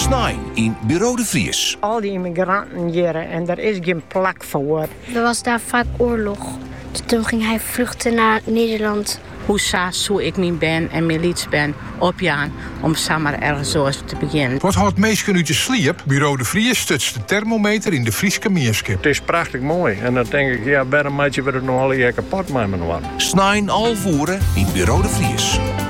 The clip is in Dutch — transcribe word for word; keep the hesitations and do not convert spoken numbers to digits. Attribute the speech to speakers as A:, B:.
A: Snijn in Bureau de Vries.
B: Al die immigranten hier en er is geen plak voor.
C: Er was daar vaak oorlog. Dus toen ging hij vluchten naar Nederland.
D: Hoe saas hoe ik niet ben en militie ben opjaan om samen ergens zo te beginnen.
E: Wat houdt meestal uit de sliep? Bureau de Vries stutst de thermometer in de Frieske Meerskip.
F: Het is prachtig mooi. En dan denk ik, ja, waarom maak je het nog al hier kapot met me worden?
A: Snijn al voeren in Bureau de Vries.